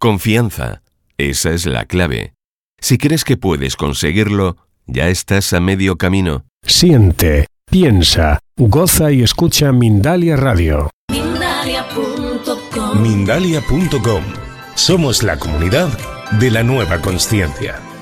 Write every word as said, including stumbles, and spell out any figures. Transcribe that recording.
Confianza. Esa es la clave. Si crees que puedes conseguirlo, ya estás a medio camino. Siente, piensa, goza y escucha Mindalia Radio. Mindalia punto com. Mindalia punto com. Somos la comunidad de la nueva consciencia.